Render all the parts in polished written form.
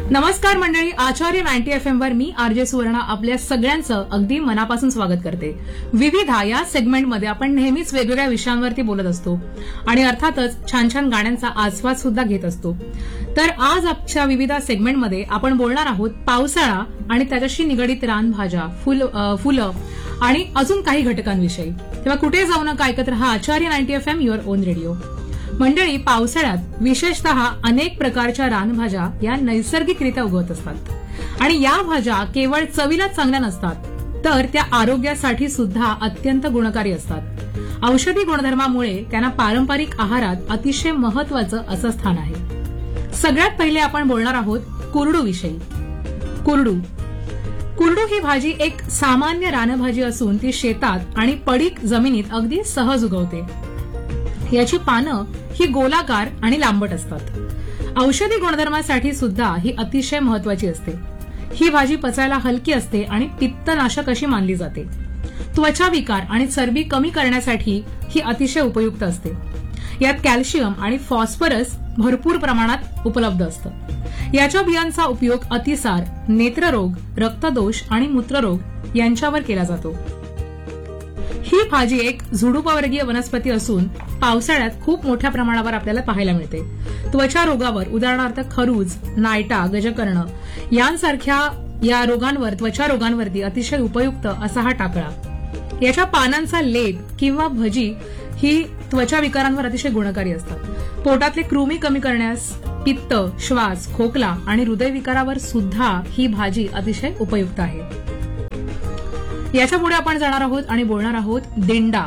नमस्कार मंडळी, आचार्य 90 FM वर मी आरजे सुवर्णा आपल्या सगळ्यांचं अगदी मनापासून स्वागत करते. विविधा या सेगमेंटमध्ये आपण नेहमीच वेगवेगळ्या विषयांवरती बोलत असतो आणि अर्थातच छान छान गाण्यांचा आस्वाद सुद्धा घेत असतो. तर आज आजच्या विविधा सेगमेंटमध्ये आपण बोलणार आहोत पावसाळा आणि त्याच्याशी निगडित रानभाज्या, फुलं आणि अजून काही घटकांविषयी. तेव्हा कुठे जाऊ नका, ऐकत रहा आचार्य 90 FM युअर ओन रेडिओ. मंडळी, पावसाळ्यात विशेषतः अनेक प्रकारच्या रानभाज्या या नैसर्गिकरित्या उगवत असतात आणि या भाज्या केवळ चवीला चांगल्या नसतात, तर त्या आरोग्यासाठी सुद्धा अत्यंत गुणकारी असतात. औषधी गुणधर्मामुळे त्यांना पारंपरिक आहारात अतिशय महत्वाचं असं स्थान आहे. सगळ्यात पहिले आपण बोलणार आहोत कुरडूविषयी. कुरडू ही भाजी एक सामान्य रानभाजी असून ती शेतात आणि पडीक जमिनीत अगदी सहज उगवते. याची पानं ही गोलाकार आणि लांबट असतात. औषधी गुणधर्मासाठी सुद्धा ही अतिशय महत्वाची असते. ही भाजी पचायला हलकी असते आणि पित्तनाशक अशी मानली जाते. त्वचा विकार आणि चरबी कमी करण्यासाठी ही अतिशय उपयुक्त असते. यात कॅल्शियम आणि फॉस्फरस भरपूर प्रमाणात उपलब्ध असतं. याच्या बियांचा उपयोग अतिसार, नेत्ररोग, रक्तदोष आणि मूत्ररोग यांच्यावर केला जातो. ही भाजी एक झुडुपवर्गीय वनस्पती असून पावसाळ्यात खूप मोठ्या प्रमाणावर आपल्याला पाहायला मिळते. त्वचा रोगावर, उदाहरणार्थ खरूज, नायटा, गजकर्ण यांसारख्या या रोगांवर, त्वचा रोगांवरती अतिशय उपयुक्त असा हा टाकळा. याच्या पानांचा लेप किंवा भजी ही त्वचा विकारांवर अतिशय गुणकारी असतात. पोटातले कृमी कमी करण्यास, पित्त, श्वास, खोकला आणि हृदयविकारावर सुद्धा ही भाजी अतिशय उपयुक्त आहे. याच्या पुढे आपण जाणार आहोत आणि बोलणार आहोत दिंडा.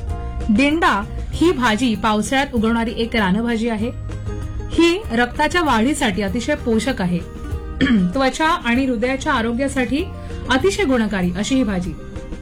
दिंडा ही भाजी पावसाळ्यात उगवणारी एक रानभाजी आहे. ही रक्ताच्या वाढीसाठी अतिशय पोषक आहे. त्वचा आणि हृदयाच्या आरोग्यासाठी अतिशय गुणकारी अशी ही भाजी.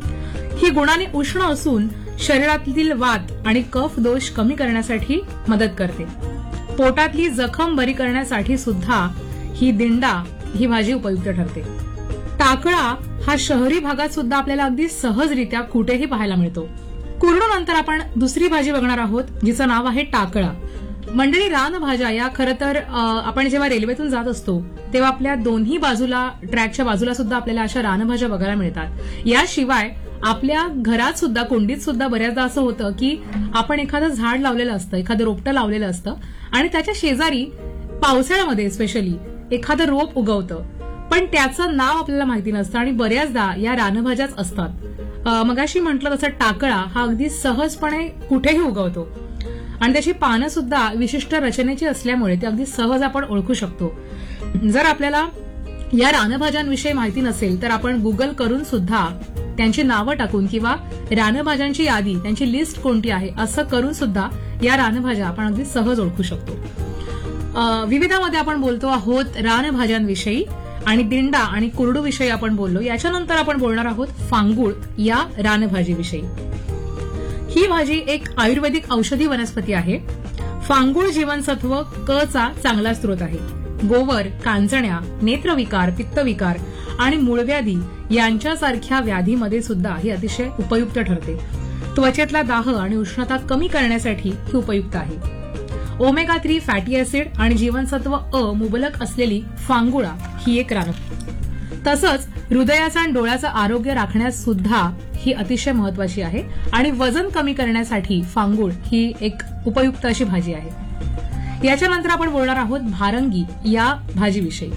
ही गुणाने उष्ण असून शरीरातील वात आणि कफ दोष कमी करण्यासाठी मदत करते. पोटातली जखम बरी करण्यासाठी सुद्धा ही दिंडा ही भाजी उपयुक्त ठरते. टाकळा हा शहरी भागात सुद्धा आपल्याला अगदी सहजरित्या कुठेही पाहायला मिळतो. कुरडूनंतर आपण दुसरी भाजी बघणार आहोत, जिचं नाव आहे टाकळा. मंडळी, रानभाज्या या खरं तर आपण जेव्हा रेल्वेतून जात असतो तेव्हा आपल्या दोन्ही बाजूला, ट्रॅकच्या बाजूला सुद्धा आपल्याला अशा रानभाज्या बघायला मिळतात. याशिवाय आपल्या घरात सुद्धा, कुंडीत सुद्धा बऱ्याचदा असं होतं की आपण एखादं झाड लावलेलं असतं, एखादं रोपटं लावलेलं असतं आणि त्याच्या शेजारी पावसाळ्यामध्ये स्पेशली एखादं रोप उगवतं, पण त्याचं नाव आपल्याला माहिती नसतं आणि बऱ्याचदा या रानभाज्याच असतात. मगाशी म्हटलं तसं टाकळा हा अगदी सहजपणे कुठेही उगवतो आणि त्याची पानं सुद्धा विशिष्ट रचनेची असल्यामुळे ते अगदी सहज आपण ओळखू शकतो. जर आपल्याला या रानभाज्यांविषयी माहिती नसेल तर आपण गुगल करून सुद्धा त्यांची नावं टाकून किंवा रानभाज्यांची यादी, त्यांची लिस्ट कोणती आहे असं करून सुद्धा या रानभाज्या आपण अगदी सहज ओळखू शकतो. विविधामध्ये आपण बोलतो आहोत रानभाज्यांविषयी आणि दिंडा आणि कुरडूविषयी आपण बोललो. याच्यानंतर आपण बोलणार आहोत फांगुळ या रानभाजीविषयी. ही भाजी एक आयुर्वेदिक औषधी वनस्पती आहे. फांगुळ जीवनसत्व क चा चांगला स्रोत आहे. गोवर, कांजण्या, नेत्रविकार, पित्तविकार आणि मूळव्याधी यांच्यासारख्या व्याधीमध्ये सुद्धा ही अतिशय उपयुक्त ठरते. त्वचेतला दाह आणि उष्णता कमी करण्यासाठी ही उपयुक्त आहे. ओमेगा 3 फॅटी ऍसिड आणि जीवनसत्व अ मुबलक असलेली फांगुळा ही एक रान. तसंच हृदयाचं आणि डोळ्याचं आरोग्य राखण्यास सुद्धा ही अतिशय महत्वाची आहे आणि वजन कमी करण्यासाठी फांगुळ ही एक उपयुक्त अशी भाजी आहे. याच्यानंतर आपण बोलणार आहोत भारंगी या भाजीविषयी.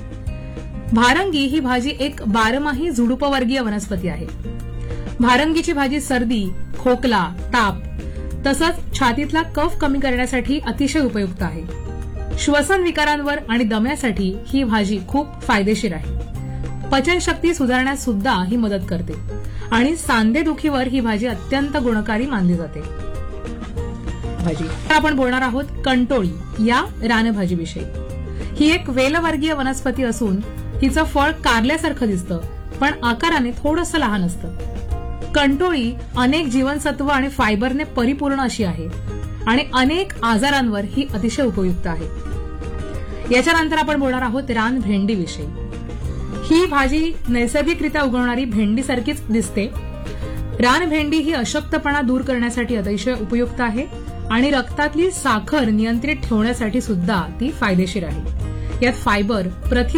भारंगी ही भाजी एक बारमाही झुडुपवर्गीय वनस्पती आहे. भारंगीची भाजी सर्दी, खोकला, ताप तसंच छातीतला कफ कमी करण्यासाठी अतिशय उपयुक्त आहे. श्वसन विकारांवर आणि दम्यासाठी ही भाजी खूप फायदेशीर आहे. पचनशक्ती सुधारण्यास सुद्धा ही मदत करते आणि सांधेदुखीवर ही भाजी अत्यंत गुणकारी मानली जाते. आपण बोलणार आहोत कंटोळी या रानभाजीविषयी. ही एक वेलवर्गीय वनस्पती असून हिचं फळ कारल्यासारखं दिसतं, पण आकाराने थोडंसं लहान असतं. कंटोळी अनेक जीवनसत्व आणि फायबरने परिपूर्ण अशी आहे आणि अनेक आजारांवर ही अतिशय उपयुक्त आहे. याच्यानंतर आपण बोलणार आहोत रान भेंडीविषयी. ही भाजी नैसर्गिकरित्या उगवणारी भेंडीसारखीच दिसते. रान भेंडी ही अशक्तपणा दूर करण्यासाठी अतिशय उपयुक्त आहे आणि रक्तातली साखर नियंत्रित ठेवण्यासाठी सुद्धा ती फायदेशीर आहे. यात फायबर, प्रथिनं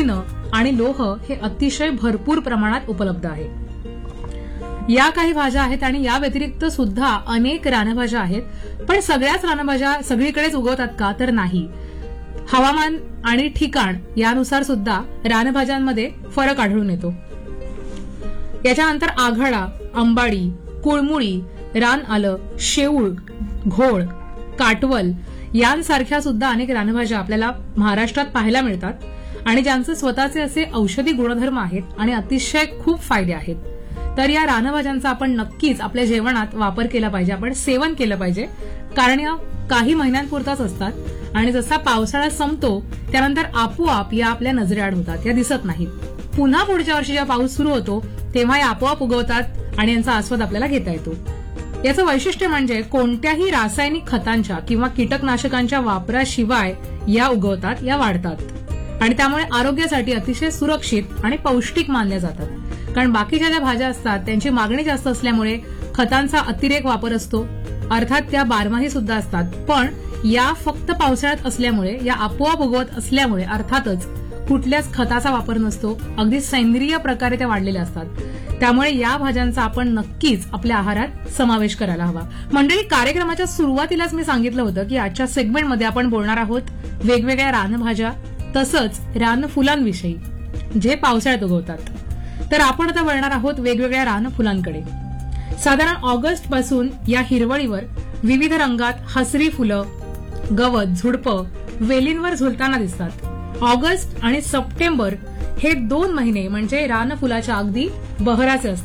आणि लोह हे अतिशय भरपूर प्रमाणात उपलब्ध आहे. या काही भाज्या आहेत आणि या व्यतिरिक्त सुद्धा अनेक रानभाज्या आहेत. पण सगळ्याच रानभाज्या सगळीकडेच उगवतात का, तर नाही. हवामान आणि ठिकाण यानुसार सुद्धा रानभाज्यांमध्ये फरक आढळून येतो. याच्यानंतर आघाडा, अंबाडी, कुळमुळी, रान आलं, शेऊळ, घोळ, काटवल यांसारख्या सुद्धा अनेक रानभाज्या आपल्याला महाराष्ट्रात पाहायला मिळतात आणि ज्यांचे स्वतःचे असे औषधी गुणधर्म आहेत आणि अतिशय खूप फायदे आहेत. तर या रानभाज्यांचा आपण नक्कीच आपल्या जेवणात वापर केला पाहिजे, आपण सेवन केलं पाहिजे. कारण या काही महिन्यांपुरताच असतात आणि जसा पावसाळा संपतो त्यानंतर आपोआप या आपल्या नजरेआड होतात, या दिसत नाहीत. पुन्हा पुढच्या वर्षी जेव्हा पाऊस सुरू होतो तेव्हा या आपोआप उगवतात आणि यांचा आस्वाद आपल्याला घेता येतो. याचं वैशिष्ट्य म्हणजे कोणत्याही रासायनिक खतांच्या किंवा कीटकनाशकांच्या वापराशिवाय या उगवतात, या वाढतात आणि त्यामुळे आरोग्यासाठी अतिशय सुरक्षित आणि पौष्टिक मानल्या जातात. कारण बाकीच्या ज्या भाज्या असतात त्यांची मागणी जास्त असल्यामुळे खतांचा अतिरेक वापर असतो. अर्थात त्या बारमाही सुद्धा असतात, पण या फक्त पावसाळ्यात असल्यामुळे, या आपोआप उगवत असल्यामुळे अर्थातच कुठल्याच खताचा वापर नसतो. अगदी सेंद्रिय प्रकारे त्या वाढलेल्या असतात. त्यामुळे या भाज्यांचा आपण नक्कीच आपल्या आहारात समावेश करायला हवा. मंडळी, कार्यक्रमाच्या सुरुवातीलाच मी सांगितलं होतं की आजच्या सेगमेंटमध्ये आपण बोलणार आहोत वेगवेगळ्या रानभाज्या तसंच रानफुलांविषयी जे पावसाळ्यात उगवतात. तर आपण आता वळणार आहोत वेगवेगळ्या रानफुलांकडे. साधारण ऑगस्ट पासून या हिरवळीवर विविध रंगात हसरी फुलं, गवत, झुडपं वेलींवर झुलताना दिसतात. ऑगस्ट आणि सप्टेंबर हे 2 महिने म्हणजे रानफुलाच्या अगदी बहराचे असतात.